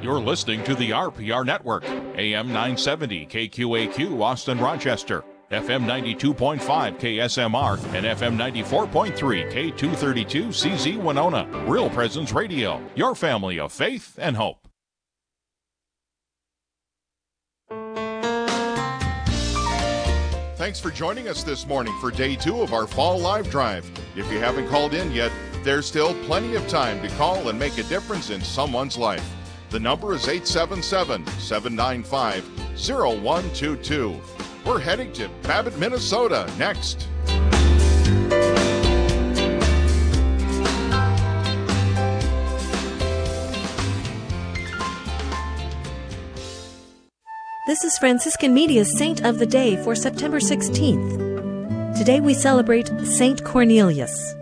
You're listening to the RPR Network, AM 970 KQAQ Austin Rochester, FM 92.5 KSMR, and FM 94.3 K232 CZ Winona. Real Presence Radio, your family of faith and hope. Thanks for joining us this morning for day 2 of our Fall Live Drive. If you haven't called in yet, there's still plenty of time to call and make a difference in someone's life. The number is 877-795-0122. We're heading to Babbitt, Minnesota next. This is Franciscan Media's Saint of the Day for September 16th. Today we celebrate Saint Cornelius.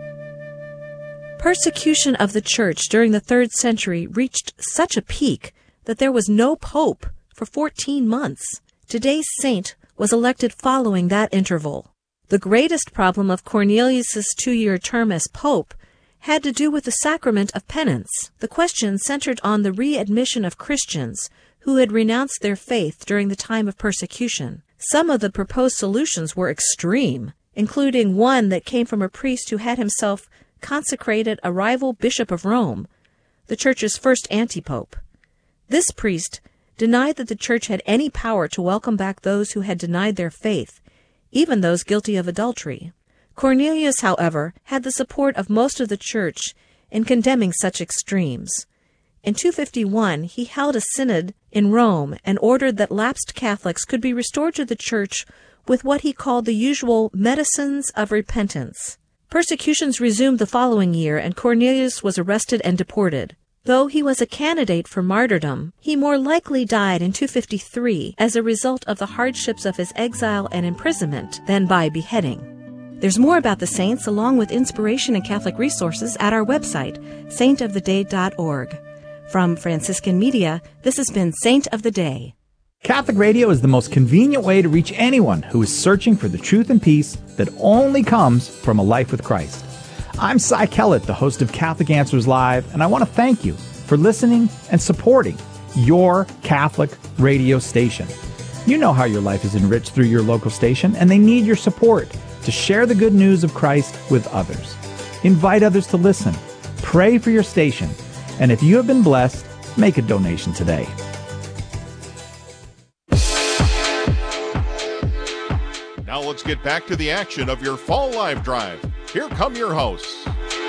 Persecution of the Church during the 3rd century reached such a peak that there was no pope for 14 months. Today's saint was elected following that interval. The greatest problem of Cornelius's 2-year term as pope had to do with the sacrament of penance. The question centered on the readmission of Christians who had renounced their faith during the time of persecution. Some of the proposed solutions were extreme, including one that came from a priest who had himself consecrated a rival bishop of Rome, the Church's first antipope. This priest denied that the Church had any power to welcome back those who had denied their faith, even those guilty of adultery. Cornelius, however, had the support of most of the Church in condemning such extremes. In 251, he held a synod in Rome and ordered that lapsed Catholics could be restored to the Church with what he called the usual medicines of repentance. Persecutions resumed the following year, and Cornelius was arrested and deported. Though he was a candidate for martyrdom, he more likely died in 253 as a result of the hardships of his exile and imprisonment than by beheading. There's more about the saints along with inspiration and Catholic resources at our website, saintoftheday.org. From Franciscan Media, this has been Saint of the Day. Catholic Radio is the most convenient way to reach anyone who is searching for the truth and peace that only comes from a life with Christ. I'm Cy Kellett, the host of Catholic Answers Live, and I want to thank you for listening and supporting your Catholic radio station. You know how your life is enriched through your local station, and they need your support to share the good news of Christ with others. Invite others to listen. Pray for your station. And if you have been blessed, make a donation today. Now let's get back to the action of your Fall Live Drive. Here come your hosts.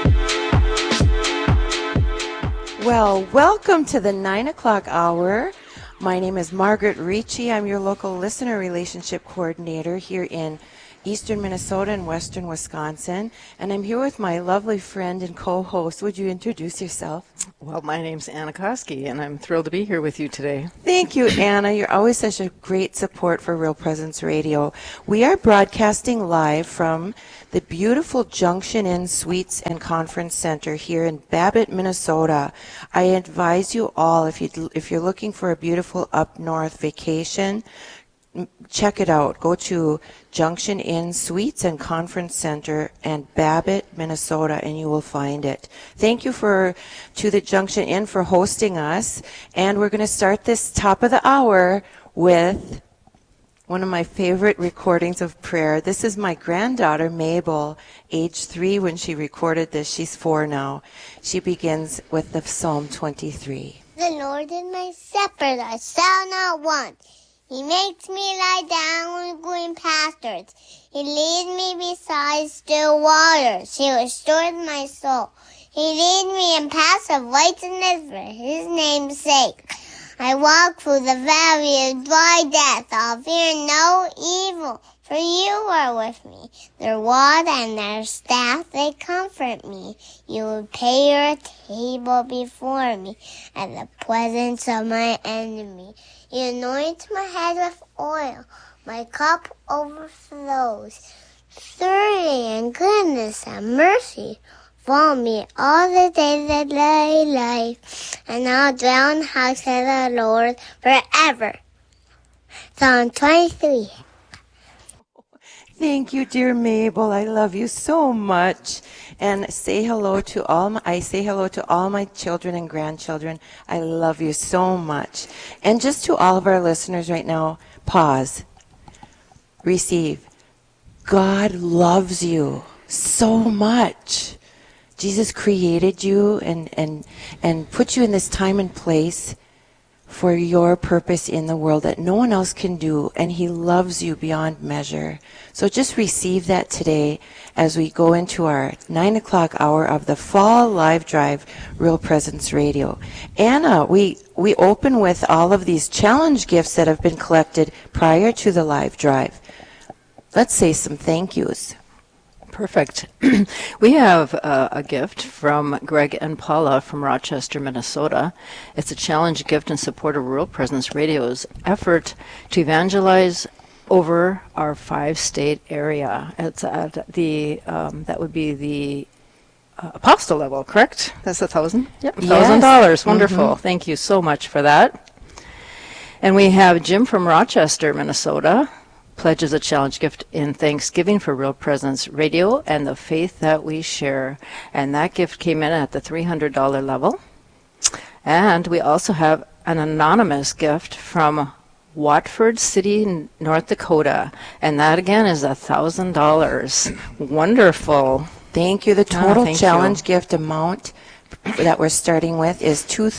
Well, welcome to the 9 o'clock hour. My name is Margaret Ricci. I'm your local listener relationship coordinator here in Eastern Minnesota and Western Wisconsin. And I'm here with my lovely friend and co-host. Would you introduce yourself? Well, my name's Anna Koski, and I'm thrilled to be here with you today. Thank you, Anna. You're always such a great support for Real Presence Radio. We are broadcasting live from the beautiful Junction Inn Suites and Conference Center here in Babbitt, Minnesota. I advise you all, if you're looking for a beautiful up north vacation, check it out. Go to Junction Inn Suites and Conference Center and Babbitt, Minnesota, and you will find it. Thank you to the Junction Inn for hosting us. And we're going to start this top of the hour with one of my favorite recordings of prayer. This is my granddaughter, Mabel, age 3 when she recorded this. She's 4 now. She begins with the Psalm 23. The Lord is my shepherd, I shall not want. He makes me lie down with green pastures. He leads me beside still waters. He restores my soul. He leads me in paths of righteousness for his name's sake. I walk through the valley of dry death. I'll fear no evil, for you are with me. Their rod and their staff, they comfort me. You will prepare a table before me at the presence of my enemy. You anoint my head with oil. My cup overflows. Surely in goodness and mercy follow me all the days of my life, and I'll dwell in the house of the Lord forever. Psalm 23. Thank you, dear Mabel. I love you so much. And say hello to I say hello to all my children and grandchildren. I love you so much. And just to all of our listeners right now, pause. Receive. God loves you so much. Jesus created you and put you in this time and place for your purpose in the world that no one else can do, and he loves you beyond measure. So just receive that today as we go into our 9 o'clock hour of the Fall Live Drive Real Presence Radio. Anna, we open with all of these challenge gifts that have been collected prior to the live drive. Let's say some thank yous. Perfect. We have a gift from Greg and Paula from Rochester, Minnesota. It's a challenge gift in support of Real Presence Radio's effort to evangelize over our 5-state area. It's at the that would be the apostle level, correct? That's $1,000. Yep, $1,000. Yes. Wonderful. Mm-hmm. Thank you so much for that. And we have Jim from Rochester, Minnesota. Pledges a challenge gift in thanksgiving for Real Presence Radio and the faith that we share. And that gift came in at the $300 level. And we also have an anonymous gift from Watford City, North Dakota. And that again is $1,000. Wonderful. Thank you. The total thank challenge you. gift amount that we're starting with is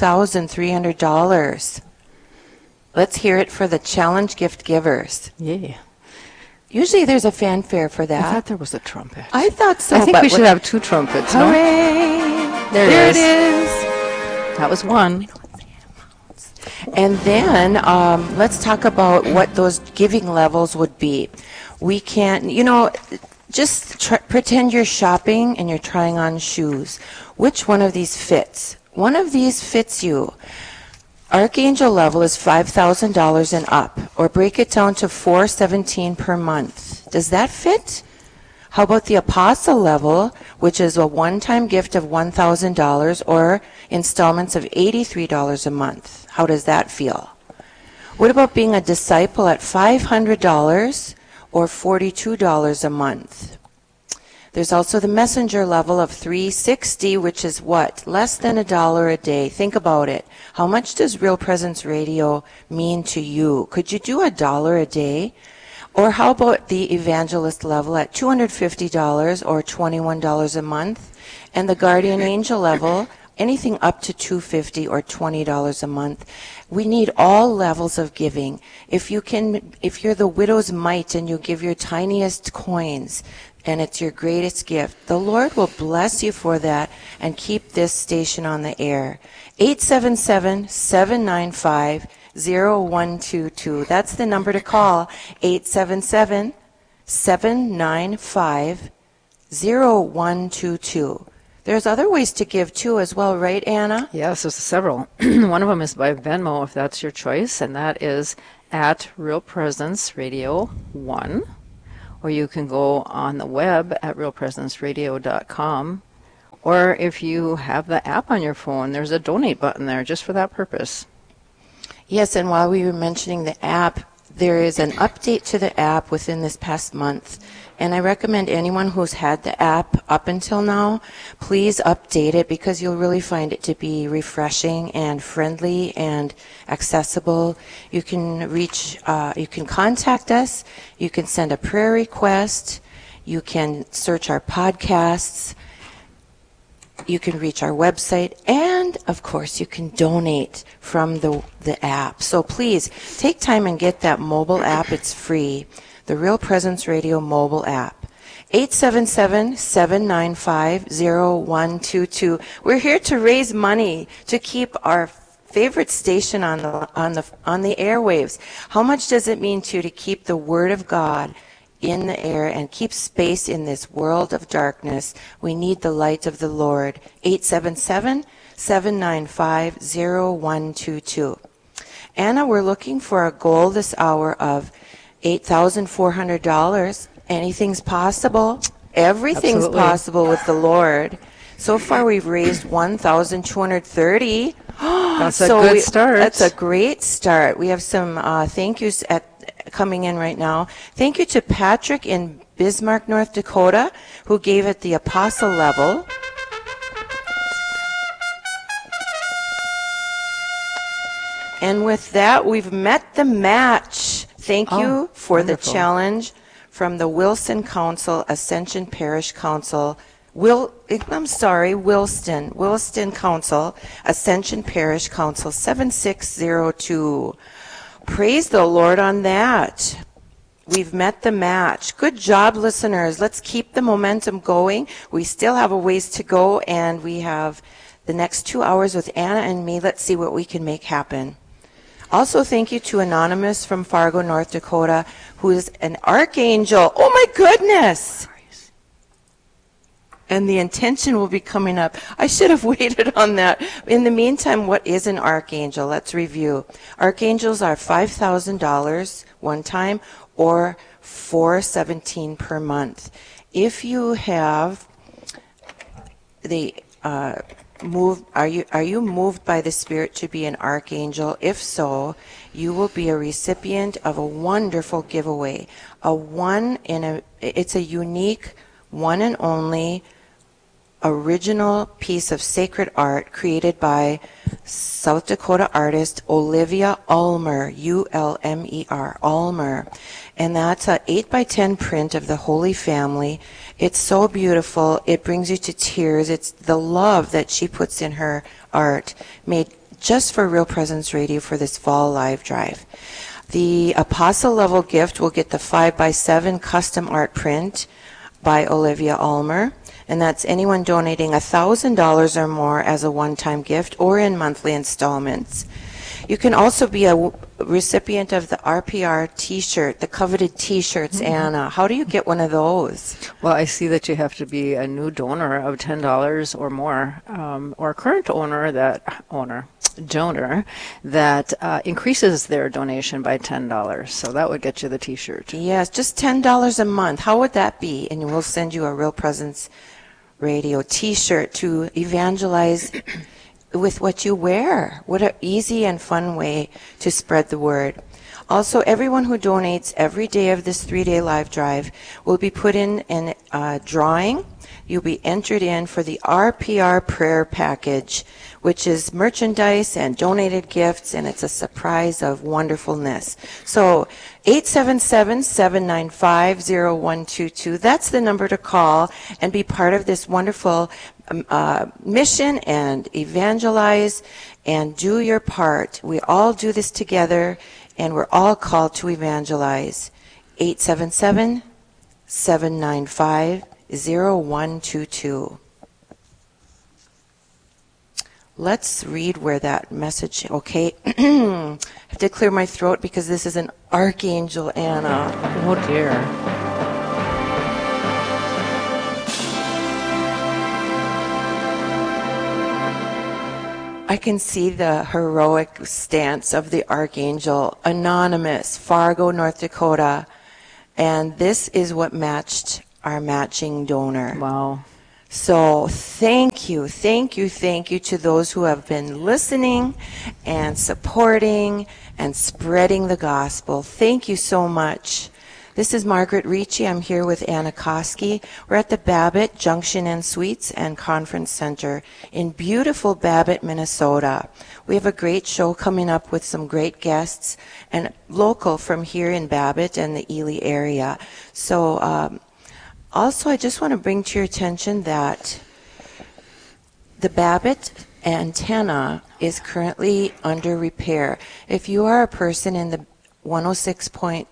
$2,300. Let's hear it for the challenge gift givers. Yeah. Usually there's a fanfare for that. I thought there was a trumpet. I thought so. I think but we should have 2 trumpets. No? Hooray! There it is. That was one. And then let's talk about what those giving levels would be. We can't, just pretend you're shopping and you're trying on shoes. Which one of these fits? One of these fits you. Archangel level is $5,000 and up, or break it down to $417 per month. Does that fit? How about the apostle level, which is a one-time gift of $1,000 or installments of $83 a month? How does that feel? What about being a disciple at $500 or $42 a month? There's also the messenger level of $360, which is what? Less than $1 a day. Think about it. How much does Real Presence Radio mean to you? Could you do $1 a day? Or how about the evangelist level at $250 or $21 a month? And the guardian angel level, anything up to $250 or $20 a month. We need all levels of giving. If you're the widow's mite and you give your tiniest coins, and it's your greatest gift, the Lord will bless you for that and keep this station on the air. 877-795-0122. That's the number to call. 877-795-0122. There's other ways to give too as well, right, Anna? Yes, there's several. One of them is by Venmo, if that's your choice, and that is at Real Presence Radio 1. Or you can go on the web at realpresenceradio.com. Or if you have the app on your phone, there's a donate button there just for that purpose. Yes, and while we were mentioning the app, there is an update to the app within this past month. And I recommend anyone who's had the app up until now, please update it because you'll really find it to be refreshing and friendly and accessible. You can you can contact us. You can send a prayer request. You can search our podcasts. You can reach our website, and of course you can donate from the app. So please take time and get that mobile app. It's free. The Real Presence Radio mobile app. 877-795-0122. We're here to raise money to keep our favorite station on the airwaves. How much does it mean to keep the Word of God in the air and keep space in this world of darkness? We need the light of the Lord. 877-795-0122. Anna, we're looking for a goal this hour of $8,400. Anything's possible. Everything's Absolutely. possible with the Lord. So far, we've raised $1,230. That's a good start. That's a great start. We have some thank yous coming in right now. Thank you to Patrick in Bismarck, North Dakota, who gave at the apostle level. And with that, we've met the match. Thank you for wonderful. the challenge from the Wilson Council, Ascension Parish Council, Wilston Council, Ascension Parish Council, 7602. Praise the Lord on that. We've met the match. Good job, listeners. Let's keep the momentum going. We still have a ways to go, and we have the next 2 hours with Anna and me. Let's see what we can make happen. Also, thank you to Anonymous from Fargo, North Dakota, who is an archangel. Oh, my goodness. And the intention will be coming up. I should have waited on that. In the meantime, what is an archangel? Let's review. Archangels are $5,000 one time or $417 per month. If you have the are you moved by the Spirit to be an archangel? If so, you will be a recipient of a wonderful giveaway. It's a unique, one and only original piece of sacred art created by South Dakota artist Olivia Ulmer, U-L-M-E-R, Ulmer. And that's an 8x10 print of the Holy Family. It's so beautiful. It brings you to tears. It's the love that she puts in her art, made just for Real Presence Radio for this fall live drive. The apostle level gift will get the 5x7 custom art print by Olivia Ulmer. And that's anyone donating $1,000 or more as a one-time gift or in monthly installments. You can also be a recipient of the RPR t-shirt, the coveted t-shirts, Anna. How do you get one of those? Well, I see that you have to be a new donor of $10 or more, or a current donor that increases their donation by $10. So that would get you the t-shirt. Yes, just $10 a month. How would that be? And we'll send you a Real Presence Radio t-shirt to evangelize with what you wear. What an easy and fun way to spread the word. Also, everyone who donates every day of this 3-day live drive will be put in a drawing. You'll be entered in for the RPR prayer package, which is merchandise and donated gifts, and it's a surprise of wonderfulness. So 877-795-0122, that's the number to call and be part of this wonderful mission and evangelize and do your part. We all do this together, and we're all called to evangelize. 877-795-0122. Let's read where that message, okay. I have to clear my throat because this is an archangel, Anna. Oh, dear. I can see the heroic stance of the archangel, Anonymous, Fargo, North Dakota. And this is what matched our matching donor. Wow. So thank you to those who have been listening and supporting and spreading the gospel. Thank you so much. This is Margaret Ricci. I'm here with Anna Koski. We're at the Babbitt Junction Inn Suites and Conference Center in beautiful Babbitt, Minnesota. We have a great show coming up with some great guests and local from here in Babbitt and the Ely area. So also, I just want to bring to your attention that the Babbitt antenna is currently under repair. If you are a person in the 106.7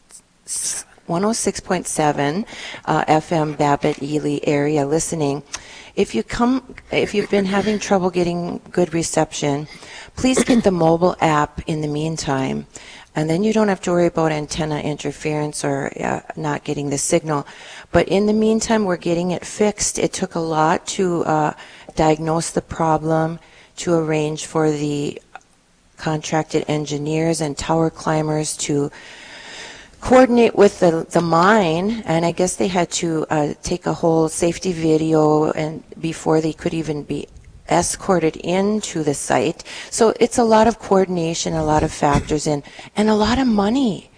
FM Babbitt Ely area listening, if you've been having trouble getting good reception, please get the mobile app in the meantime. And then you don't have to worry about antenna interference or not getting the signal. But in the meantime, we're getting it fixed. It took a lot to diagnose the problem, to arrange for the contracted engineers and tower climbers to coordinate with the mine. And I guess they had to take a whole safety video and before they could even be escorted into the site. So it's a lot of coordination, a lot of factors in, and a lot of money.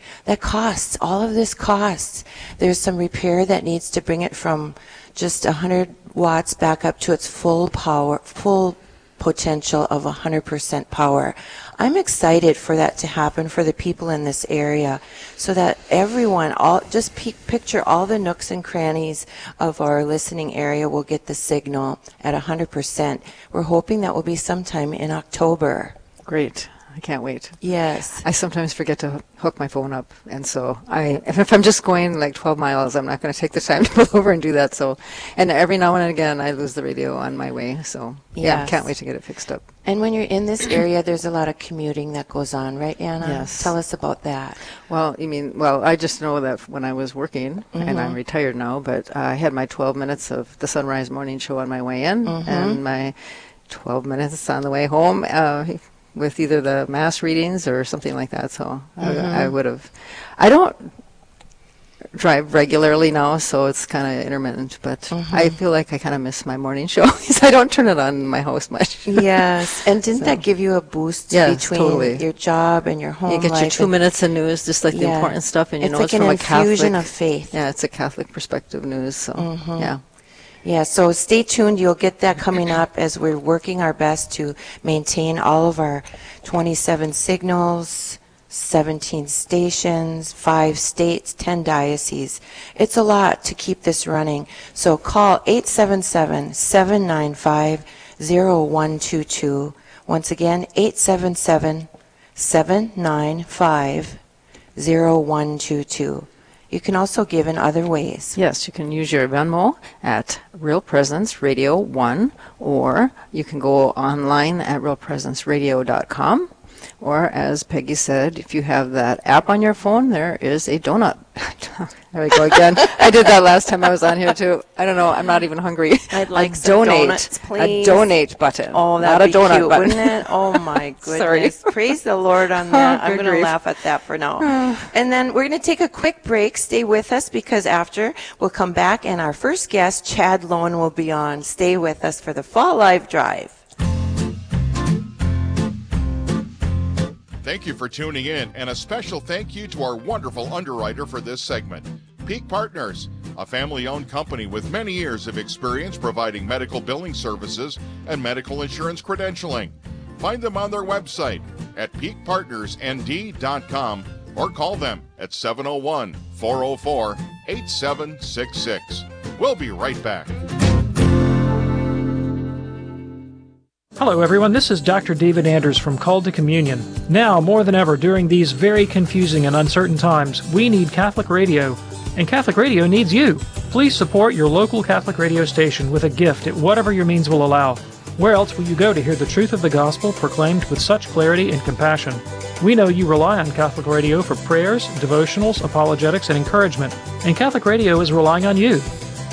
That costs. All of this costs. There's some repair that needs to bring it from just 100 watts back up to its full power, full potential of 100% power. I'm excited for that to happen for the people in this area, so that everyone, just picture all the nooks and crannies of our listening area will get the signal at 100%. We're hoping that will be sometime in October. Great. I can't wait. Yes. I sometimes forget to hook my phone up, and so if I'm just going like 12 miles, I'm not going to take the time to pull over and do that. So, and every now and again, I lose the radio on my way. So, yeah, can't wait to get it fixed up. And when you're in this area, there's a lot of commuting that goes on, right, Anna? Yes. Tell us about that. Well, I just know that when I was working, and I'm retired now, but I had my 12 minutes of the Sunrise Morning Show on my way in, and my 12 minutes on the way home, with either the mass readings or something like that. So I don't drive regularly now, so it's kind of intermittent, but I feel like I kind of miss my morning show because I don't turn it on in my house much. Yes. And didn't that give you a boost between your job and your home life? You get your 2 minutes of news, just like the important stuff, and it's like from an a Catholic infusion of faith. Yeah, it's a Catholic perspective news, so yeah. Yeah, so stay tuned. You'll get that coming up as we're working our best to maintain all of our 27 signals, 17 stations, 5 states, 10 dioceses. It's a lot to keep this running. So call 877-795-0122. Once again, 877-795-0122. You can also give in other ways. Yes, you can use your Venmo at Real Presence Radio 1, or you can go online at realpresenceradio.com. Or, as Peggy said, if you have that app on your phone, there is a donut. There we go again. I did that last time I was on here, too. I don't know. I'm not even hungry. I'd like some donuts, please. A donate button. Oh, that'd be not a donut cute, button. wouldn't it? Oh, my goodness. Sorry. Praise the Lord on that. I'm going to laugh at that for now. And then we're going to take a quick break. Stay with us, because after we'll come back, and our first guest, Chad Loan, will be on. Stay with us for the Fall Live Drive. Thank you for tuning in, and a special thank you to our wonderful underwriter for this segment, Peak Partners, a family-owned company with many years of experience providing medical billing services and medical insurance credentialing. Find them on their website at peakpartnersnd.com or call them at 701-404-8766. We'll be right back. Hello everyone, this is Dr. David Anders from Called to Communion. Now, more than ever, during these very confusing and uncertain times, we need Catholic radio, and Catholic radio needs you. Please support your local Catholic radio station with a gift at whatever your means will allow. Where else will you go to hear the truth of the gospel proclaimed with such clarity and compassion? We know you rely on Catholic radio for prayers, devotionals, apologetics, and encouragement, and Catholic radio is relying on you.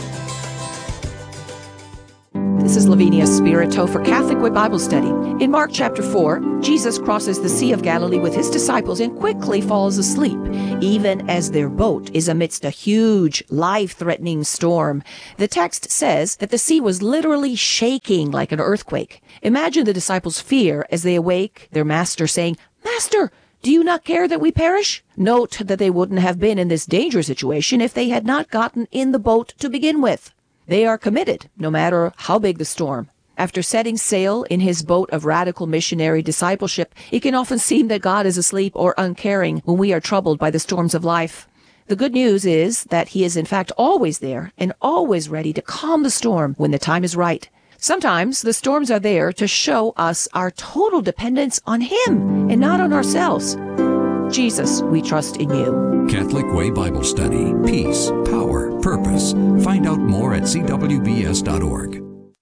This is Lavinia Spirito for Catholic Way Bible Study. In Mark chapter 4, Jesus crosses the Sea of Galilee with his disciples and quickly falls asleep, even as their boat is amidst a huge, life-threatening storm. The text says that the sea was literally shaking like an earthquake. Imagine the disciples' fear as they awake, their master saying, "Master, do you not care that we perish?" Note that they wouldn't have been in this dangerous situation if they had not gotten in the boat to begin with. They are committed, no matter how big the storm. After setting sail in his boat of radical missionary discipleship, it can often seem that God is asleep or uncaring when we are troubled by the storms of life. The good news is that he is in fact always there and always ready to calm the storm when the time is right. Sometimes the storms are there to show us our total dependence on him and not on ourselves. Jesus, we trust in you. Catholic Way Bible Study. Peace, power, purpose. Find out more at cwbs.org.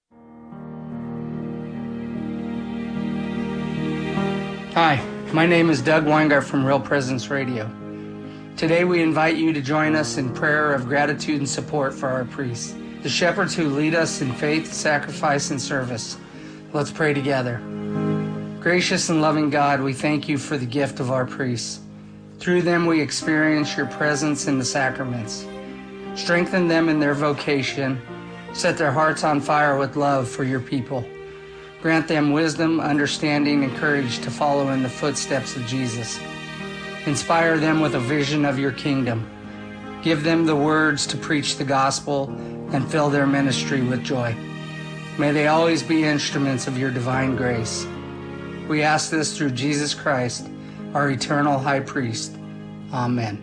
Hi, my name is Doug Weingart from Real Presence Radio. Today we invite you to join us in prayer of gratitude and support for our priests, the shepherds who lead us in faith, sacrifice, and service. Let's pray together. Gracious and loving God, we thank you for the gift of our priests. Through them we experience your presence in the sacraments. Strengthen them in their vocation. Set their hearts on fire with love for your people. Grant them wisdom, understanding, and courage to follow in the footsteps of Jesus. Inspire them with a vision of your kingdom. Give them the words to preach the gospel and fill their ministry with joy. May they always be instruments of your divine grace. We ask this through Jesus Christ, our eternal high priest. Amen.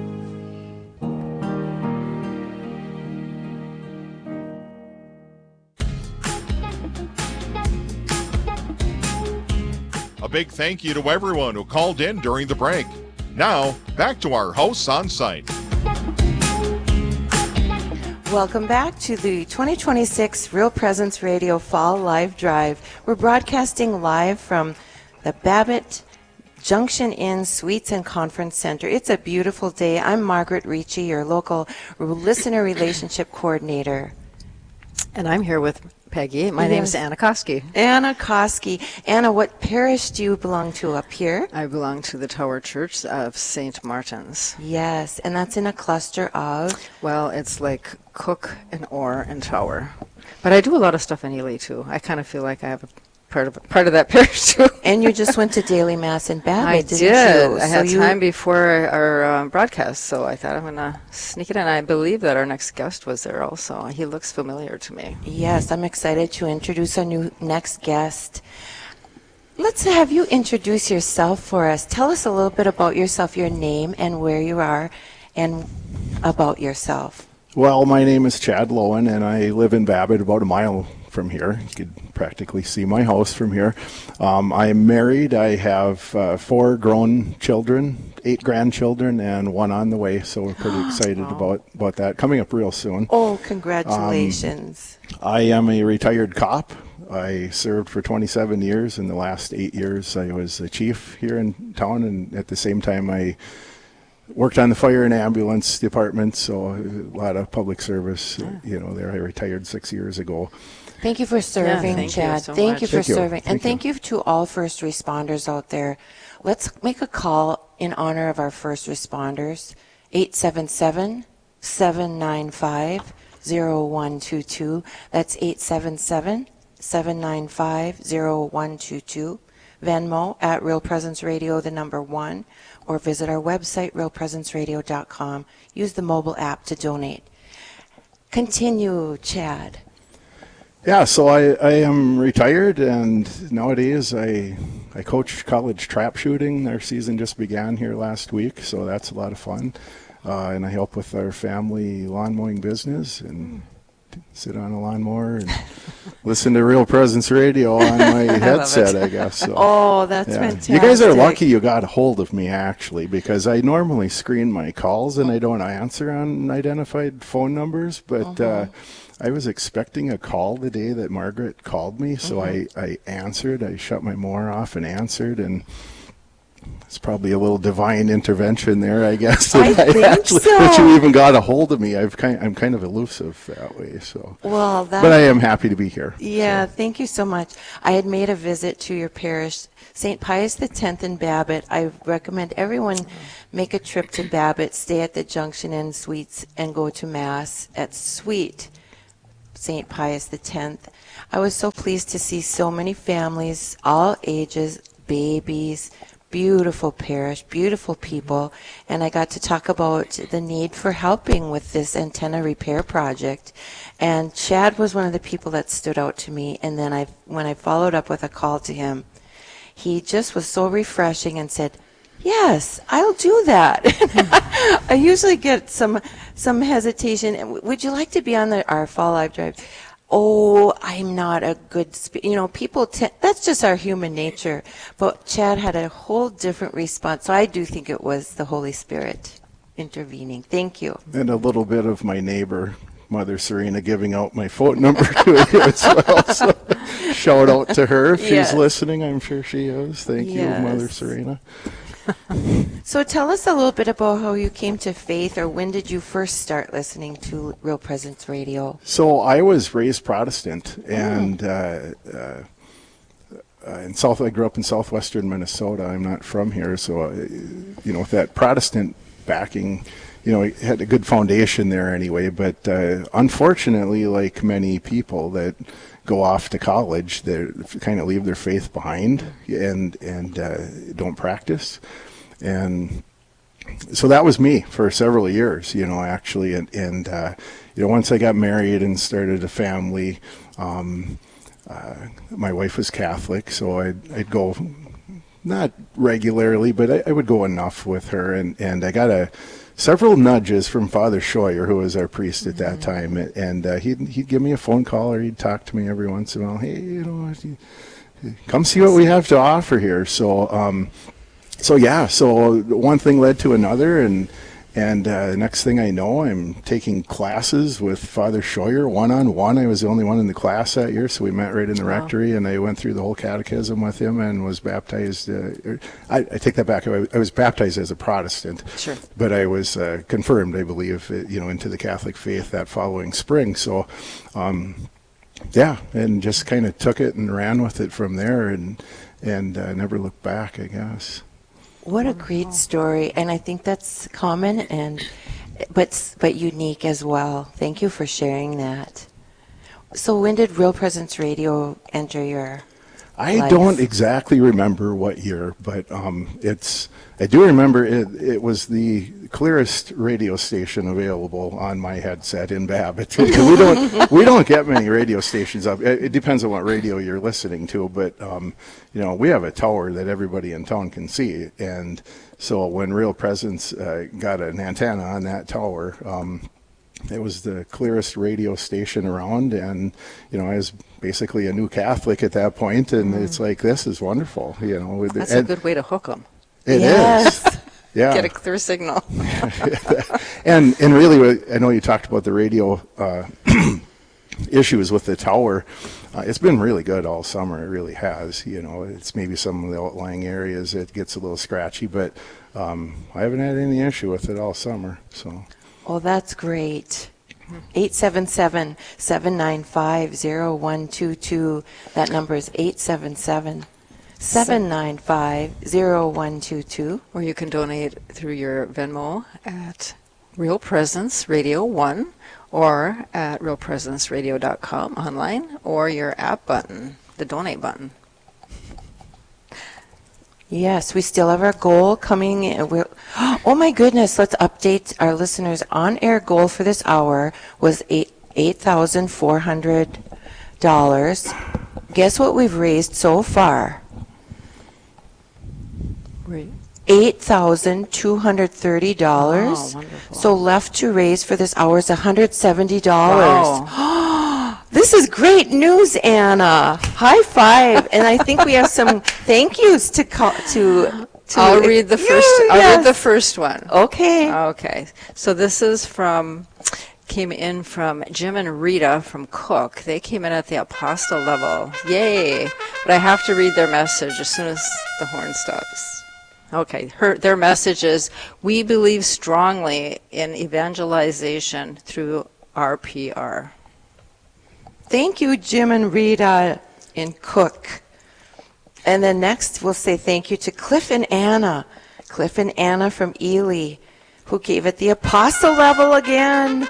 A big thank you to everyone who called in during the break. Now, back to our hosts on site. Welcome back to the 2026 Real Presence Radio Fall Live Drive. We're broadcasting live from the Babbitt Junction Inn Suites and Conference Center. It's a beautiful day. I'm Margaret Ricci, your local listener relationship coordinator. And I'm here with Peggy. My name is Anna Koski. Anna Koski. Anna, what parish do you belong to up here? I belong to the Tower Church of St. Martin's. Yes, and that's in a cluster of? Well, it's like Cook and Orr and Tower. But I do a lot of stuff in Ely, too. I kind of feel like I have a part of that parish, too. And you just went to daily mass in Babbitt, I didn't did. you? I had time before our broadcast, so I thought I'm going to sneak it in. I believe that our next guest was there also. He looks familiar to me. Yes, I'm excited to introduce our next guest. Let's have you introduce yourself for us. Tell us a little bit about yourself, your name, and where you are, and about yourself. Well, my name is Chad Lowen, and I live in Babbitt, about a mile from here. You could practically see my house from here. I'm married. I have 4 grown children, 8 grandchildren, and 1 on the way, so we're pretty excited about that. Coming up real soon. Oh, congratulations. I am a retired cop. I served for 27 years. In the last 8 years, I was a chief here in town, and at the same time, I worked on the fire and ambulance department, so a lot of public service. There I retired 6 years ago. Thank you for serving, Chad. Thank you for serving. And thank you to all first responders out there. Let's make a call in honor of our first responders. 877-795-0122. That's 877-795-0122. Venmo at Real Presence Radio, the number 1, or visit our website, realpresenceradio.com. Use the mobile app to donate. Continue, Chad. Yeah, so I am retired, and nowadays I coach college trap shooting. Our season just began here last week, so that's a lot of fun. And I help with our family lawn mowing business and sit on a lawnmower and listen to Real Presence Radio on my headset, I guess. So, oh, that's fantastic. You guys are lucky you got a hold of me, actually, because I normally screen my calls and I don't answer on identified phone numbers, but I was expecting a call the day that Margaret called me, so I answered. I shut my mower off and answered, and it's probably a little divine intervention there, I guess. I think so. That you even got a hold of me. I'm kind of elusive that way. So. Well, but I am happy to be here. Yeah, Thank you so much. I had made a visit to your parish, St. Pius X in Babbitt. I recommend everyone make a trip to Babbitt, stay at the Junction Inn Suites, and go to Mass at Suite St. Pius X. I was so pleased to see so many families, all ages, babies, beautiful parish, beautiful people, and I got to talk about the need for helping with this antenna repair project. And Chad was one of the people that stood out to me, and then when I followed up with a call to him, he just was so refreshing and said, yes, I'll do that. I usually get some hesitation. Would you like to be on our Fall Live Drive? Oh, I'm not a good people that's just our human nature. But Chad had a whole different response. So I do think it was the Holy Spirit intervening. Thank you. And a little bit of my neighbor, Mother Serena, giving out my phone number to you as well. So shout out to her if she's listening. I'm sure she is. Thank you, Mother Serena. So tell us a little bit about how you came to faith, or when did you first start listening to Real Presence Radio? So I was raised Protestant, and I grew up in southwestern Minnesota. I'm not from here, so with that Protestant backing, it had a good foundation there anyway. But unfortunately, like many people that go off to college, they kind of leave their faith behind and don't practice. And so that was me for several years, actually. And once I got married and started a family, my wife was Catholic, so I'd go, not regularly, but I would go enough with her. And I got several nudges from Father Scheuer, who was our priest at that time. And he'd give me a phone call, or he'd talk to me every once in a while. Hey, come see what we have to offer here. So one thing led to another, and the next thing I know, I'm taking classes with Father Scheuer one-on-one. I was the only one in the class that year, so we met right in the rectory, and I went through the whole catechism with him and was baptized. I take that back. I was baptized as a Protestant, sure, but I was confirmed, I believe, into the Catholic faith that following spring. So, and just kind of took it and ran with it from there, and never looked back, I guess. What a great story, and I think that's common but unique as well. Thank you for sharing that. So when did Real Presence Radio enter your life? I don't exactly remember what year, but I do remember it was the clearest radio station available on my headset in Babbitt. we don't get many radio stations up. It depends on what radio you're listening to, but we have a tower that everybody in town can see, and so when Real Presence got an antenna on that tower, it was the clearest radio station around, and I was basically a new Catholic at that point, and it's like, this is wonderful. That's a good way to hook them. It is. Yeah. Get a clear signal. and really, I know you talked about the radio issues with the tower. It's been really good all summer. It really has. It's maybe some of the outlying areas it gets a little scratchy, but I haven't had any issue with it all summer. So. Oh, that's great. 877-795-0122. That number is 877-795-0122. Or you can donate through your Venmo at Real Presence Radio 1 or at realpresenceradio.com online, or your app button, the donate button. Yes, we still have our goal coming. Oh my goodness, let's update our listeners. On-air goal for this hour was $8,400. Guess what we've raised so far? Right. $8,230. Oh, wonderful. So left to raise for this hour is $170. Wow. This is great news, Anna. High five. And I think we have some thank yous to I'll read the first. Yes. I'll read the first one. Okay. Okay. So this is came in from Jim and Rita from Cook. They came in at the apostle level. Yay. But I have to read their message as soon as the horn stops. Okay. Their message is, we believe strongly in evangelization through RPR. Thank you, Jim and Rita in Cook. And then next we'll say thank you to Cliff and Anna. Cliff and Anna from Ely, who gave it the apostle level again.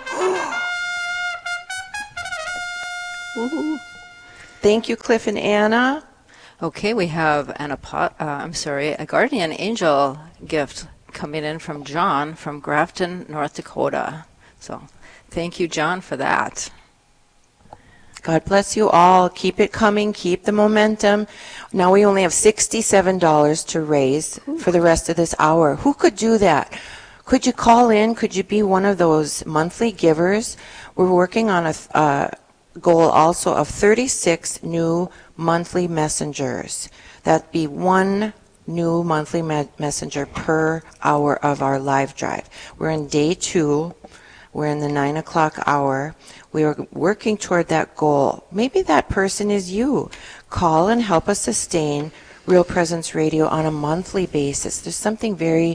Thank you, Cliff and Anna. Okay, we have a guardian angel gift coming in from John from Grafton, North Dakota. So thank you, John, for that. God bless you all. Keep it coming. Keep the momentum. Now we only have $67 to raise for the rest of this hour. Who could do that? Could you call in? Could you be one of those monthly givers? We're working on a goal also of 36 new monthly messengers. That'd be one new monthly messenger per hour of our live drive. We're in day 2. We're in the 9 o'clock hour. We are working toward that goal. Maybe that person is you. Call and help us sustain Real Presence Radio on a monthly basis. There's something very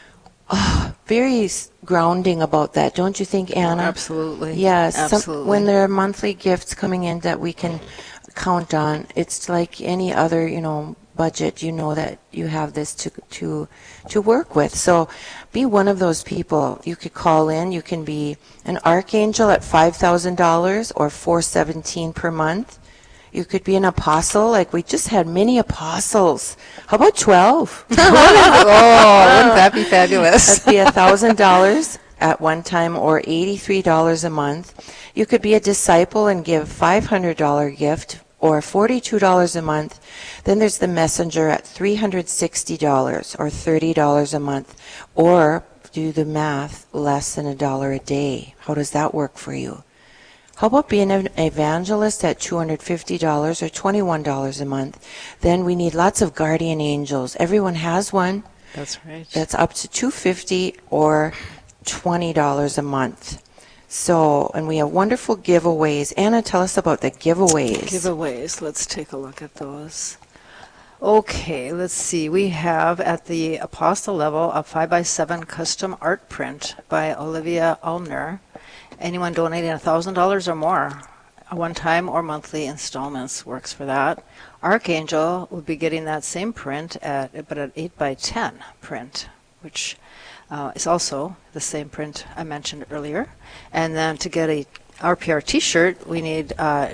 grounding about that, don't you think, Anna? Absolutely. Yes. Absolutely. When there are monthly gifts coming in that we can count on, it's like any other, budget, that you have this to work with. So be one of those people. You could call in. You can be an archangel at $5,000 or $417 per month. You could be an apostle, like we just had many apostles. How about 12? Wouldn't that be fabulous? That'd be $1,000 at one time, or $83 a month. You could be a disciple and give $500 gift, or $42 a month. Then there's the messenger at $360, or $30 a month, or do the math, less than $1 a day. How does that work for you? How about being an evangelist at $250 or $21 a month? Then we need lots of guardian angels. Everyone has one. That's right. That's up to $250 or $20 a month. So, and we have wonderful giveaways. Anna, tell us about the giveaways. Giveaways. Let's take a look at those. Okay, let's see. We have at the Apostle level a 5x7 custom art print by Olivia Ulner. Anyone donating $1,000 or more, a one-time or monthly installments works for that. Archangel will be getting that same print but an 8x10 print, which is also the same print I mentioned earlier. And then to get a RPR t-shirt, we need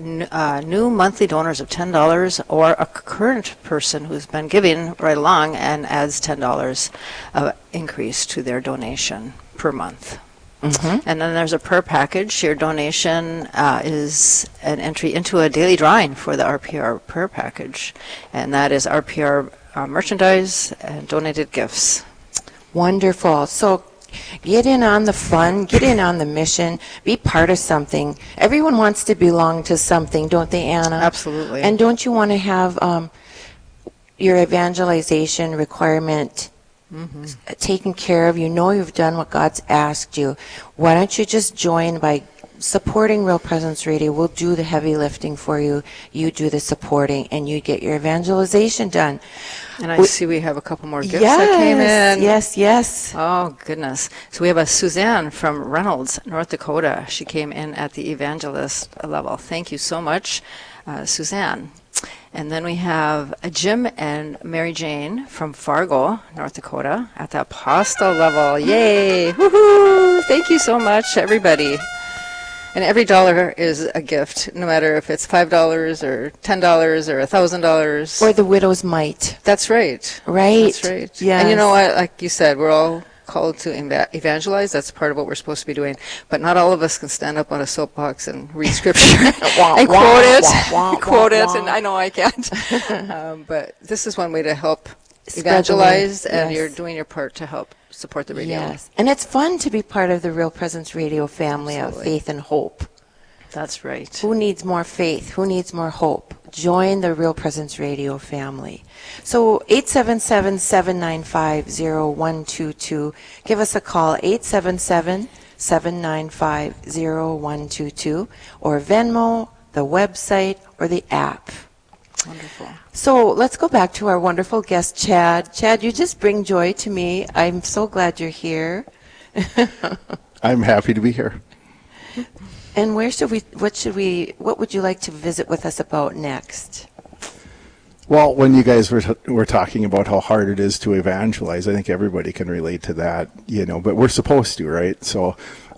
new monthly donors of $10 or a current person who's been giving right along and adds $10 increase to their donation per month. Mm-hmm. And then there's a per package. Your donation is an entry into a daily drawing for the RPR per package. And that is RPR merchandise and donated gifts. Wonderful. So get in on the fun, get in on the mission, be part of something. Everyone wants to belong to something, don't they, Anna? Absolutely. And don't you want to have your evangelization requirement taken care of? You know you've done what God's asked you. Why don't you just join by supporting Real Presence Radio? We'll do the heavy lifting for you. You do the supporting, and you get your evangelization done. And I see we have a couple more gifts that came in. Yes. Oh, goodness. So we have a Suzanne from Reynolds, North Dakota. She came in at the evangelist level. Thank you so much, Suzanne. And then we have Jim and Mary Jane from Fargo, North Dakota, at the apostle level. Yay! Woohoo! Thank you so much, everybody. And every dollar is a gift, no matter if it's $5 or $10 or $1,000. Or the widow's mite. That's right. Right. That's right. Yes. And you know what? Like you said, we're all called to evangelize. That's part of what we're supposed to be doing. But not all of us can stand up on a soapbox and read scripture and quote it. And I know I can't. But this is one way to help evangelize, and you're doing your part to help support the radio. Yes. And it's fun to be part of the Real Presence Radio family of faith and hope. That's right. Who needs more faith? Who needs more hope? Join the Real Presence Radio family. So 877-795-0122. Give us a call, 877-795-0122, or Venmo, the website, or the app. Wonderful. So let's go back to our wonderful guest, Chad. Chad, you just bring joy to me. I'm so glad you're here. I'm happy to be here. And what would you like to visit with us about next? Well, when you guys were talking about how hard it is to evangelize, I think everybody can relate to that, but we're supposed to, right? So,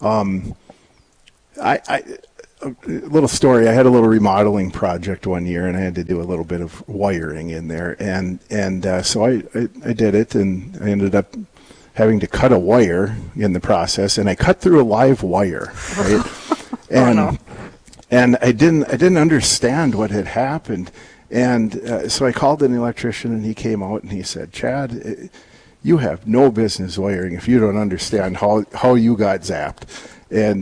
a little story. I had a little remodeling project one year, and I had to do a little bit of wiring in there, and so I did it, and I ended up having to cut a wire in the process, and I cut through a live wire, right? And I didn't understand what had happened, and so I called an electrician, and he came out and he said, "Chad, you have no business wiring if you don't understand how you got zapped." And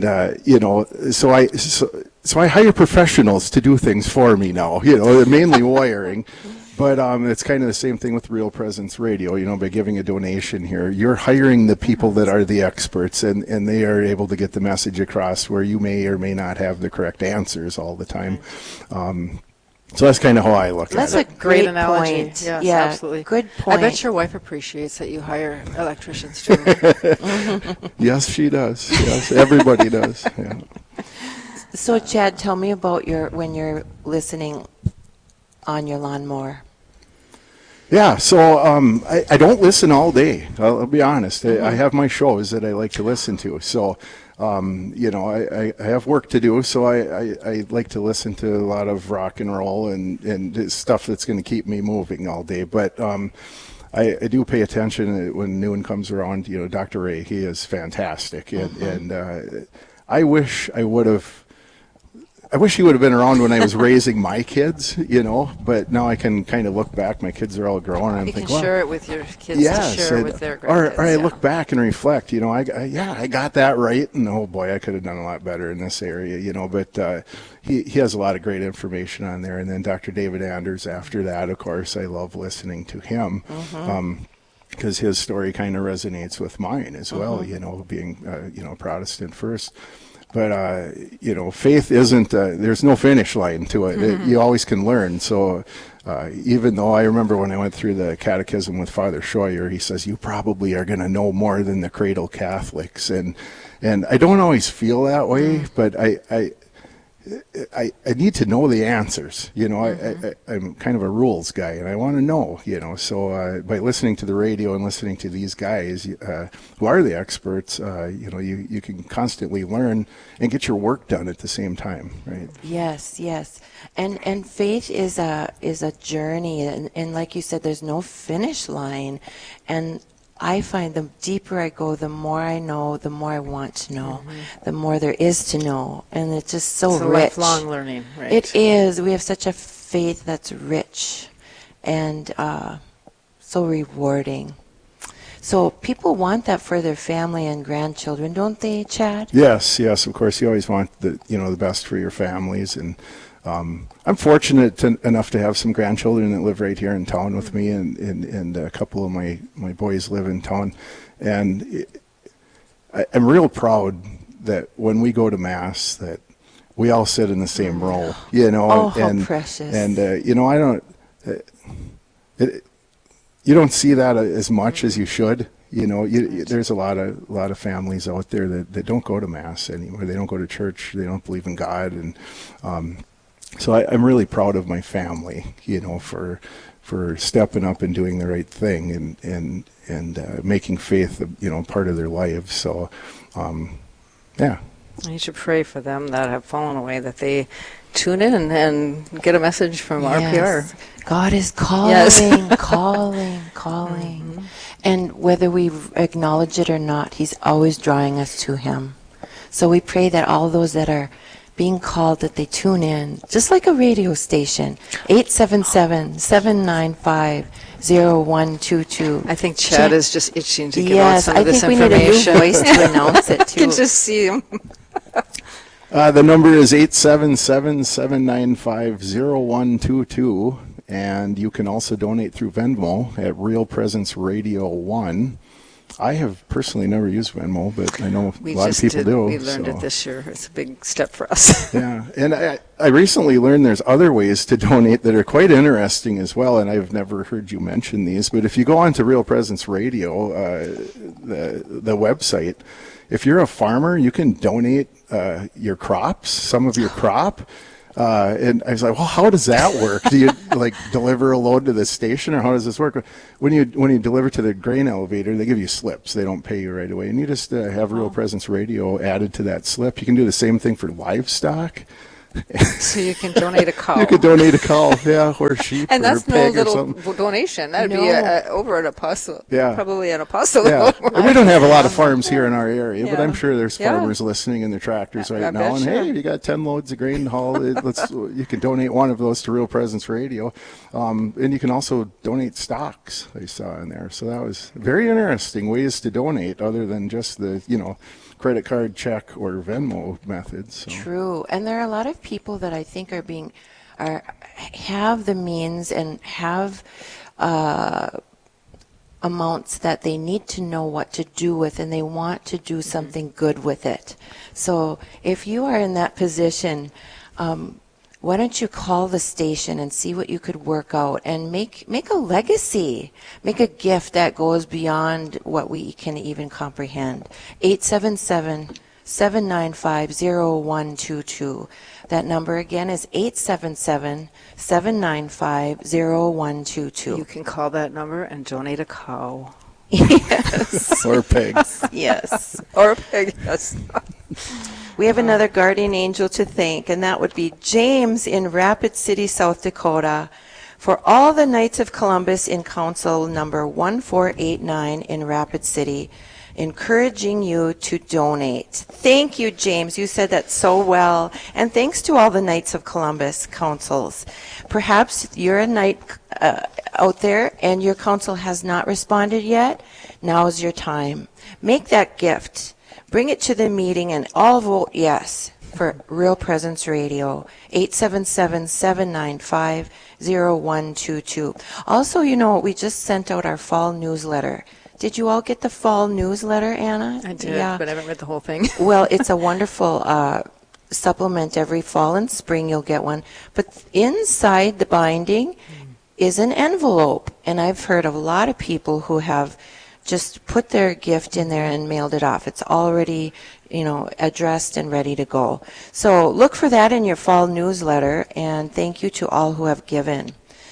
so I hire professionals to do things for me now, mainly wiring. But it's kind of the same thing with Real Presence Radio. By giving a donation here, you're hiring the people that are the experts, and they are able to get the message across where you may or may not have the correct answers all the time. So that's kind of how I look at it. That's a great analogy. point. Yes, yeah, absolutely. Good point. I bet your wife appreciates that you hire electricians too. Yes, she does. Yes, everybody does. Yeah. So, Chad, tell me about when you're listening on your lawnmower. Yeah, so I don't listen all day. I'll be honest. I have my shows that I like to listen to. So, I have work to do, so I like to listen to a lot of rock and roll and stuff that's going to keep me moving all day. But I do pay attention when noon comes around. Dr. Ray, he is fantastic, and I wish he would have been around when I was raising my kids, but now I can kind of look back. My kids are all grown, and I'm thinking, you can share it with your kids to share with their grandkids. Or I look back and reflect, I got that right, and oh boy, I could have done a lot better in this area, but he has a lot of great information on there. And then Dr. David Anders after that, of course, I love listening to him. Because his story kind of resonates with mine as well, being, Protestant first. But, faith isn't, there's no finish line to it. You always can learn. So even though I remember when I went through the catechism with Father Scheuer, he says, you probably are going to know more than the cradle Catholics. And I don't always feel that way, but I need to know the answers. I'm kind of a rules guy, and I want to know. So by listening to the radio and listening to these guys who are the experts, you can constantly learn and get your work done at the same time, right? Yes, and faith is a journey, and like you said, there's no finish line, and I find the deeper I go, the more I know, the more I want to know, the more there is to know. And it's just so rich. Lifelong learning, right? It is. We have such a faith that's rich and so rewarding. So people want that for their family and grandchildren, don't they, Chad? Yes, of course. You always want the best for your families. And I'm fortunate enough to have some grandchildren that live right here in town with me, and a couple of my boys live in town. And I'm real proud that when we go to Mass that we all sit in the same row, Oh, how precious. And, I don't, you don't see that as much as you should. There's a lot of families out there that don't go to Mass anymore. They don't go to church. They don't believe in God. And so I'm really proud of my family, for stepping up and doing the right thing and making faith, part of their lives. So, yeah. You should pray for them that have fallen away, that they tune in and get a message from RPR. God is calling, Yes. calling. And whether we acknowledge it or not, He's always drawing us to Him. So we pray that all those that are being called, that they tune in, just like a radio station, 877-795-0122. I think Chad is just itching to give out some of this information. Yes, I think we need a new voice to announce it, too. I can just see him. The number is 877-795-0122, and you can also donate through Venmo at Real Presence Radio 1. I have personally never used Venmo, but I know a lot of people do. We learned it this year. It's a big step for us. Yeah, and I recently learned there's other ways to donate that are quite interesting as well, and I've never heard you mention these. But if you go on to Real Presence Radio, the website, if you're a farmer, you can donate your crops, some of your crop. And I was like, well, how does that work? Do you deliver a load to the station, or how does this work? When you deliver to the grain elevator, they give you slips. They don't pay you right away, and you just have Real Presence Radio added to that slip. You can do the same thing for livestock. So you can donate a cow. You could donate a cow, yeah, or sheep, and that's or a pig no little or something. donation. That'd be over an apostle. Yeah, probably an apostle. Yeah. We don't have a lot of farms here in our area, but I'm sure there's farmers listening in their tractors right now. And hey, you got 10 loads of grain to haul. You can donate one of those to Real Presence Radio, and you can also donate stocks. I saw in there, so that was very interesting ways to donate other than just the credit card, check, or Venmo methods. So. True, and there are a lot of people that I think have the means and have amounts that they need to know what to do with, and they want to do something good with it. So if you are in that position, why don't you call the station and see what you could work out and make a legacy, make a gift that goes beyond what we can even comprehend. 877 877-795-0122. That number again is 877-795-0122. You can call that number and donate a cow. Yes. Or pigs. Yes. Or a pig, yes. We have another guardian angel to thank, and that would be James in Rapid City, South Dakota, for all the Knights of Columbus in Council number 1489 in Rapid City, encouraging you to donate. Thank you, James. You said that so well. And thanks to all the Knights of Columbus councils. Perhaps you're a knight out there and your council has not responded yet. Now's your time. Make that gift. Bring it to the meeting and all vote yes for Real Presence Radio, 877-795-0122. Also, you know, we just sent out our fall newsletter. Did you all get the fall newsletter, Anna? I did, but I haven't read the whole thing. Well, it's a wonderful supplement. Every fall and spring you'll get one. But inside the binding is an envelope. And I've heard of a lot of people who have just put their gift in there and mailed it off. It's already, addressed and ready to go. So look for that in your fall newsletter, and thank you to all who have given.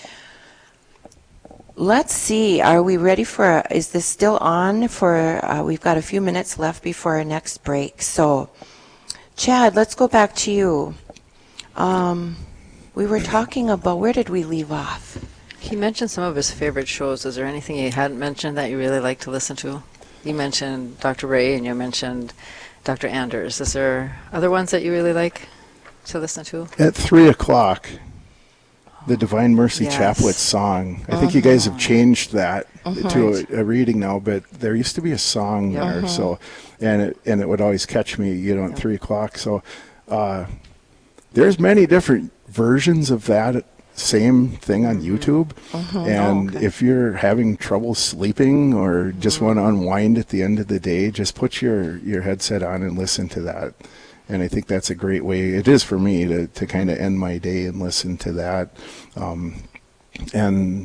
Let's see, are we ready is this still on we've got a few minutes left before our next break. So, Chad, let's go back to you. We were talking about, where did we leave off? He mentioned some of his favorite shows. Is there anything he hadn't mentioned that you really like to listen to? You mentioned Dr. Ray and you mentioned Dr. Anders. Is there other ones that you really like to listen to? At 3 o'clock, the Divine Mercy Chaplet song. I think you guys have changed that to a reading now, but there used to be a song there. So, and it would always catch me, at 3 o'clock. So there's many different versions of that same thing on YouTube. And if you're having trouble sleeping or just want to unwind at the end of the day, just put your headset on and listen to that. And I think that's a great way, it is for me, to kind of end my day and listen to that. And,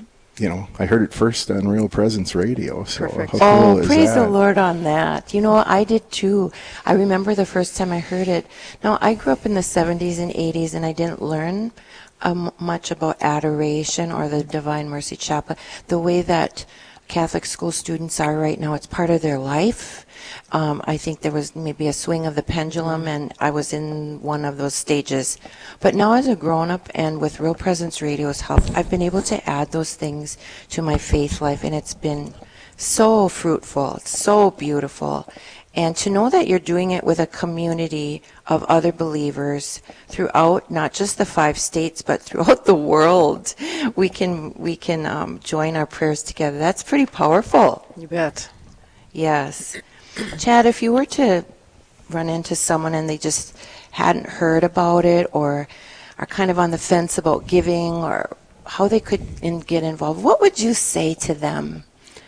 I heard it first on Real Presence Radio. So Perfect. How cool is praise that? the Lord on that. I did too. I remember the first time I heard it. Now, I grew up in the 70s and 80s, and I didn't learn much about adoration or the Divine Mercy Chaplet. The way that Catholic school students are right now, it's part of their life. I think there was maybe a swing of the pendulum, and I was in one of those stages. But now as a grown-up and with Real Presence Radio's help, I've been able to add those things to my faith life, and it's been so fruitful. It's so beautiful. And to know that you're doing it with a community of other believers throughout not just the 5 states, but throughout the world, we can join our prayers together. That's pretty powerful. You bet. Yes. Chad, if you were to run into someone and they just hadn't heard about it or are kind of on the fence about giving or how they could get involved, what would you say to them?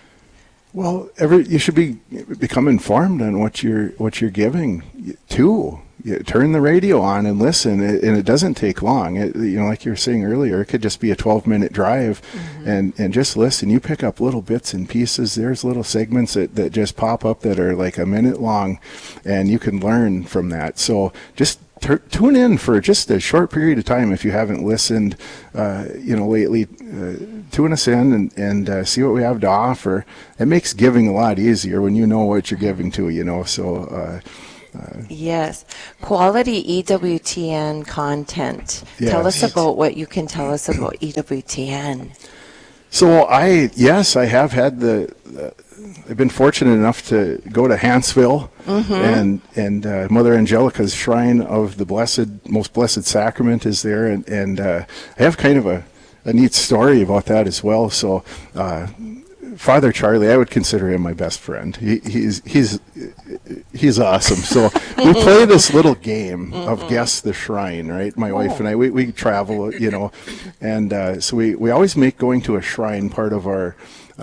Well, you should become informed on what you're giving to. Turn the radio on and listen, and it doesn't take long. Like you were saying earlier, it could just be a 12-minute drive, and just listen. You pick up little bits and pieces. There's little segments that just pop up that are like a minute long, and you can learn from that. So just tune in for just a short period of time if you haven't listened, lately. Tune us in and see what we have to offer. It makes giving a lot easier when you know what you're giving to, So. Yes. Quality EWTN content. Yes. Tell us about what you can tell us about EWTN. So I have had I've been fortunate enough to go to Hanceville and Mother Angelica's Shrine of the Most Blessed Sacrament is there, and I have kind of a neat story about that as well. So Father Charlie, I would consider him my best friend. He's awesome. So we play this little game of Guess the Shrine, right? My wife and I, we travel, and so we always make going to a shrine part of our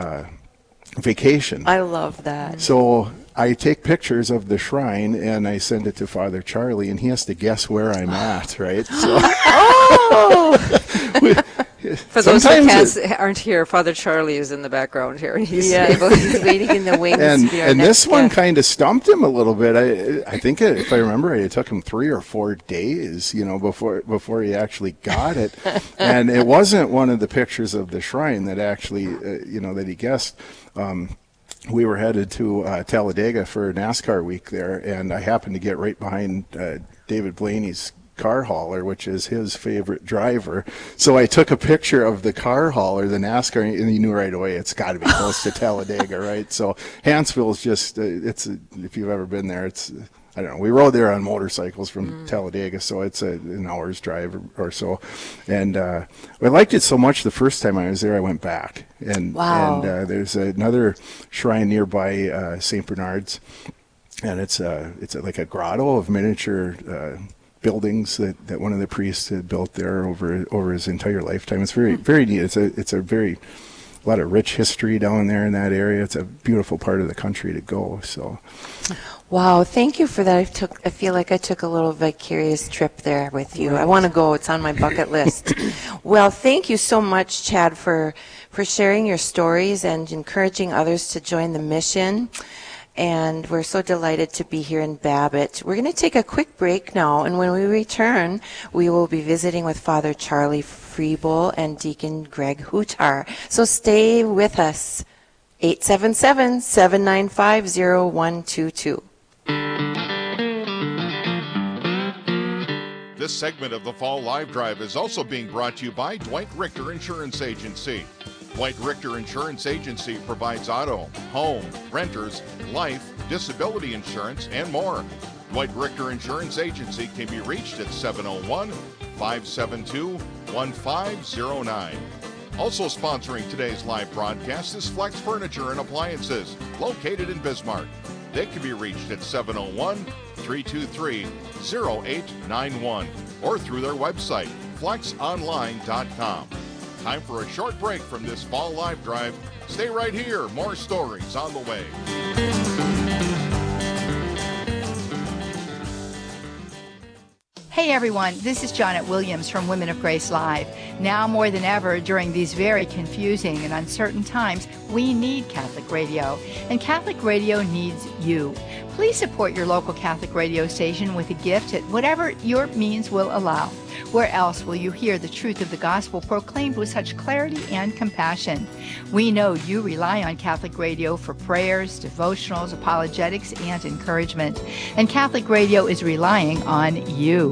vacation. I love that. So I take pictures of the shrine and I send it to Father Charlie, and he has to guess where I'm at, right? So For those who aren't here, Father Charlie is in the background here. He's he's waiting in the wings. And this one kind of stumped him a little bit. I think, if I remember, it took him 3 or 4 days, before he actually got it. And it wasn't one of the pictures of the shrine that actually, that he guessed. We were headed to Talladega for NASCAR week there, and I happened to get right behind David Blaney's car hauler, which is his favorite driver. So I took a picture of the car hauler, the NASCAR, and he knew right away it's got to be close to Talladega, right? So Hanceville is just, if you've ever been there, it's, I don't know, we rode there on motorcycles from Talladega, so it's an hour's drive or so. And I liked it so much the first time I was there, I went back. And there's another shrine nearby, St. Bernard's, and it's like a grotto of miniature buildings that one of the priests had built there over his entire lifetime. It's very, very neat. It's a lot of rich history down there in that area. It's a beautiful part of the country to go. So, wow, thank you for that. I feel like I took a little vicarious trip there with you. I want to go. It's on my bucket list. Well, thank you so much, Chad, for sharing your stories and encouraging others to join the mission. And we're so delighted to be here in Babbitt. We're going to take a quick break now, and when we return, we will be visiting with Father Charlie Freebull and Deacon Greg Hutar. So stay with us. 877-795-0122. This segment of the Fall Live Drive is also being brought to you by Dwight Richter Insurance Agency. Dwight Richter Insurance Agency provides auto, home, renters, life, disability insurance, and more. Dwight Richter Insurance Agency can be reached at 701-572-1509. Also sponsoring today's live broadcast is Flex Furniture and Appliances, located in Bismarck. They can be reached at 701-323-0891 or through their website, flexonline.com. Time for a short break from this Fall Live Drive. Stay right here. More stories on the way. Hey everyone, this is Janet Williams from Women of Grace Live. Now more than ever during these very confusing and uncertain times, we need Catholic radio, and Catholic radio needs you. Please support your local Catholic radio station with a gift at whatever your means will allow. Where else will you hear the truth of the gospel proclaimed with such clarity and compassion? We know you rely on Catholic radio for prayers, devotionals, apologetics, and encouragement. And Catholic radio is relying on you.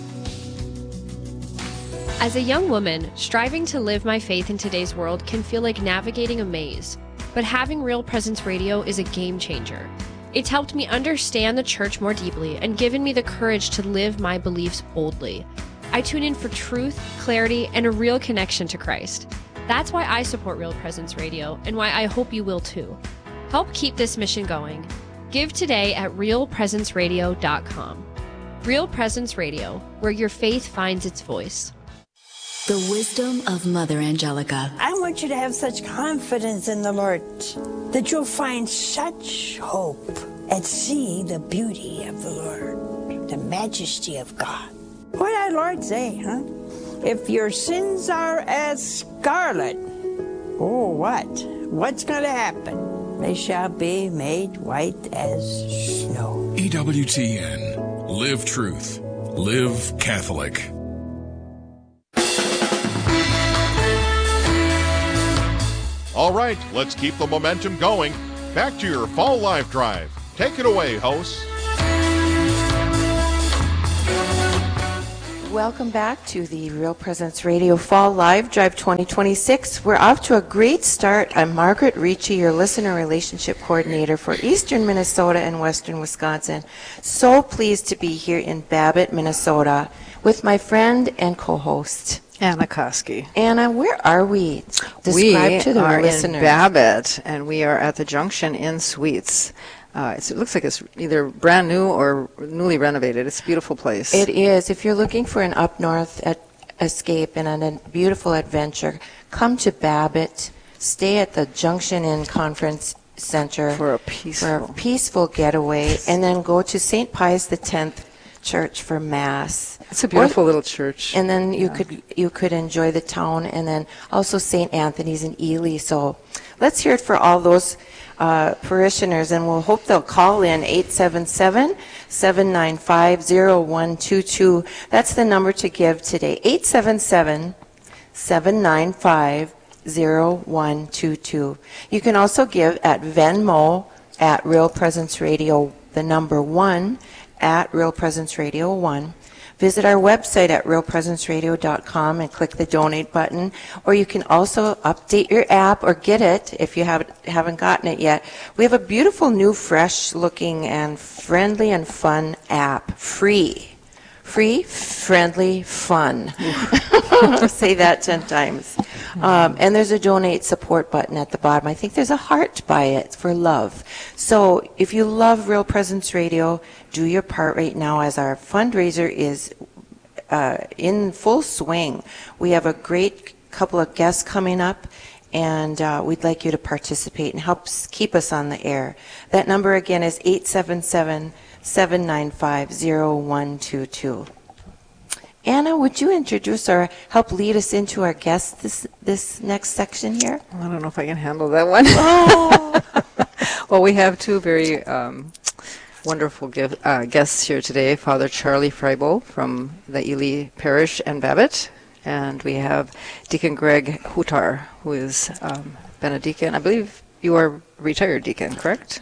As a young woman, striving to live my faith in today's world can feel like navigating a maze. But having Real Presence Radio is a game changer. It's helped me understand the church more deeply and given me the courage to live my beliefs boldly. I tune in for truth, clarity, and a real connection to Christ. That's why I support Real Presence Radio, and why I hope you will too. Help keep this mission going. Give today at realpresenceradio.com. Real Presence Radio, where your faith finds its voice. The wisdom of Mother Angelica. I want you to have such confidence in the Lord that you'll find such hope and see the beauty of the Lord, the majesty of God. What did our Lord say, huh? If your sins are as scarlet, oh, what? What's going to happen? They shall be made white as snow. EWTN. Live truth. Live Catholic. All right, let's keep the momentum going. Back to your Fall Live Drive. Take it away, hosts. Welcome back to the Real Presence Radio Fall Live Drive 2026. We're off to a great start. I'm Margaret Ricci, your listener relationship coordinator for Eastern Minnesota and Western Wisconsin. So pleased to be here in Babbitt, Minnesota, with my friend and co-host, Anna Koski. Anna, where are we? Describe to the listeners. We are in Babbitt, and we are at the Junction Inn Suites. It looks like it's either brand new or newly renovated. It's a beautiful place. It is. If you're looking for an up-north escape and a beautiful adventure, come to Babbitt. Stay at the Junction Inn Conference Center for a peaceful getaway, and then go to St. Pius X church for Mass. It's a beautiful little church. And then you could enjoy the town, and then also St. Anthony's in Ely. So let's hear it for all those parishioners, and we'll hope they'll call in 877-795-0122. That's the number to give today, 877-795-0122. You can also give at Venmo at Real Presence Radio, the number 1 at Real Presence Radio 1. Visit our website at realpresenceradio.com and click the donate button, or you can also update your app or get it if you haven't gotten it yet. We have a beautiful new, fresh looking and friendly and fun app. Free, friendly, fun. Say that 10 times. And there's a donate support button at the bottom. I think there's a heart by it for love. So if you love Real Presence Radio, do your part right now as our fundraiser is in full swing. We have a great couple of guests coming up, and we'd like you to participate and help keep us on the air. That number again is 877-795-0122. Anna, would you introduce or help lead us into our guests this next section here? I don't know if I can handle that one. Well, we have two very wonderful guests here today, Father Charlie Freibo from the Ely Parish and Babbitt, and we have Deacon Greg Hutar, who is been a deacon. I believe you are retired deacon, correct?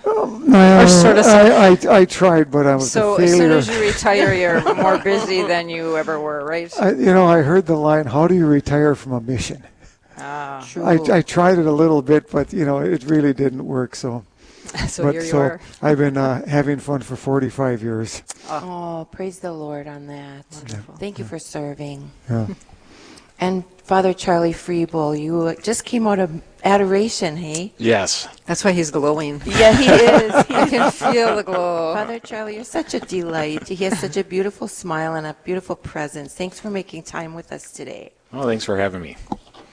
I tried, but I was a failure. So as soon as you retire, you're more busy than you ever were, right? I heard the line, how do you retire from a mission? I tried it a little bit, but, it really didn't work, so. Here you are. I've been having fun for 45 years. Oh, praise the Lord on that. Wonderful. Thank you for serving. Yeah. And Father Charlie Freibo, you just came out of adoration, hey? Yes. That's why he's glowing. Yeah, he is. You can feel the glow. Father Charlie, you're such a delight. He has such a beautiful smile and a beautiful presence. Thanks for making time with us today. Well, thanks for having me.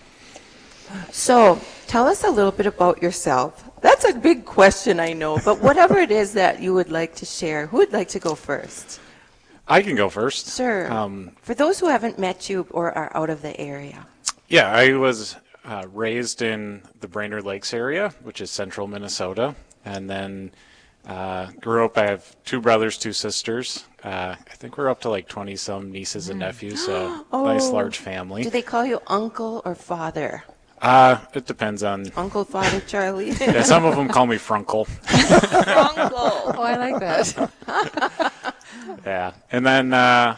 So, tell us a little bit about yourself. That's a big question, I know, but whatever it is that you would like to share, who would like to go first? I can go first. Sure. For those who haven't met you or are out of the area. Yeah, I was raised in the Brainerd Lakes area, which is central Minnesota, and then grew up. I have 2 brothers, 2 sisters. I think we're up to like 20-some nieces and nephews, so nice large family. Do they call you uncle or father? It depends on... Uncle, Father Charlie? Yeah, some of them call me Frunkle. Frunkle! Oh, I like that. Yeah, and then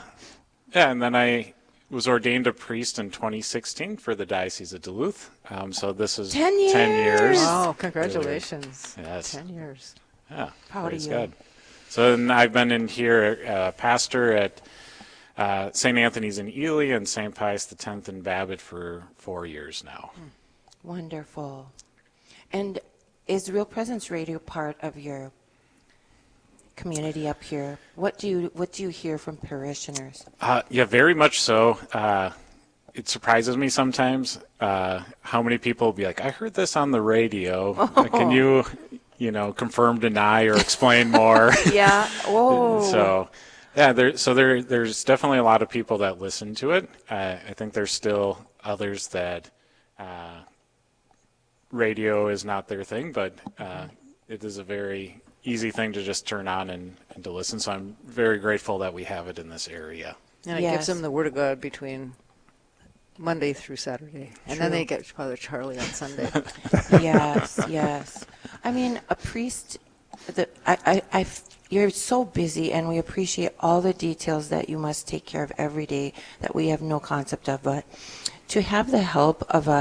I was ordained a priest in 2016 for the Diocese of Duluth. So this is 10 years. 10 years. Wow, congratulations. Yes. 10 years. Yeah, proud of you. God. So then I've been in here, pastor at St. Anthony's in Ely and St. Pius X in Babbitt for 4 years now. Wonderful. And is Real Presence Radio part of your community up here? What do you hear from parishioners? Yeah, very much so. It surprises me sometimes how many people will be like, I heard this on the radio. Can you confirm, deny, or explain more? Yeah. Whoa. So, yeah, there's definitely a lot of people that listen to it. I think there's still others that radio is not their thing, but it is a very easy thing to just turn on and to listen. So I'm very grateful that we have it in this area. And it gives them the Word of God between Monday through Saturday. And then they get Father Charlie on Sunday. Yes. I mean, a priest, you're so busy, and we appreciate all the details that you must take care of every day that we have no concept of. But to have the help of a